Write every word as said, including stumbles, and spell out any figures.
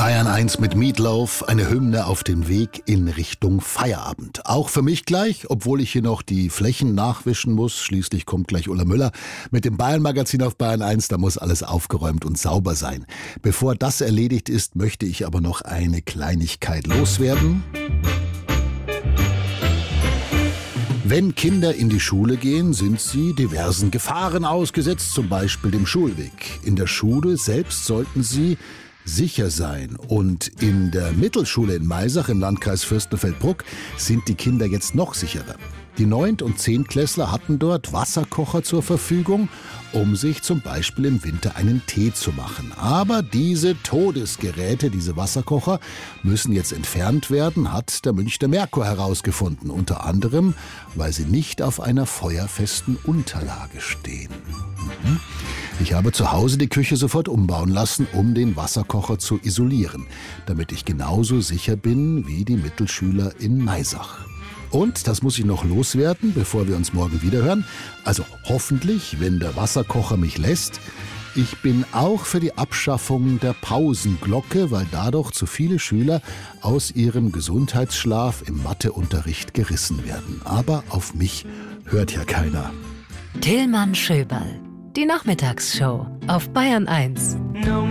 Bayern eins mit Meatloaf, eine Hymne auf den Weg in Richtung Feierabend. Auch für mich gleich, obwohl ich hier noch die Flächen nachwischen muss. Schließlich kommt gleich Ulla Müller mit dem Bayern-Magazin auf Bayern eins. Da muss alles aufgeräumt und sauber sein. Bevor das erledigt ist, möchte ich aber noch eine Kleinigkeit loswerden. Wenn Kinder in die Schule gehen, sind sie diversen Gefahren ausgesetzt, zum Beispiel dem Schulweg. In der Schule selbst sollten sie sicher sein. Und in der Mittelschule in Maisach im Landkreis Fürstenfeldbruck sind die Kinder jetzt noch sicherer. Die Neunt- und Zehntklässler hatten dort Wasserkocher zur Verfügung, um sich zum Beispiel im Winter einen Tee zu machen. Aber diese Todesgeräte, diese Wasserkocher, müssen jetzt entfernt werden, hat der Münchner Merkur herausgefunden. Unter anderem, weil sie nicht auf einer feuerfesten Unterlage stehen. Mhm. Ich habe zu Hause die Küche sofort umbauen lassen, um den Wasserkocher zu isolieren, damit ich genauso sicher bin wie die Mittelschüler in Maisach. Und, das muss ich noch loswerden, bevor wir uns morgen wiederhören, also hoffentlich, wenn der Wasserkocher mich lässt, ich bin auch für die Abschaffung der Pausenglocke, weil dadurch zu viele Schüler aus ihrem Gesundheitsschlaf im Matheunterricht gerissen werden. Aber auf mich hört ja keiner. Tillmann Schöberl, die Nachmittagsshow auf Bayern eins.